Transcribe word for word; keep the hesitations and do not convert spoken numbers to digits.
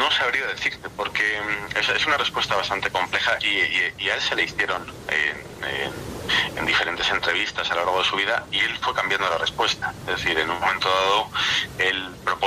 no sabría decirte, porque mm, es, es una respuesta bastante compleja y, y- y a él se le hicieron en, en- en diferentes entrevistas a lo largo de su vida y él fue cambiando la respuesta. Es decir, en un momento dado, él proponía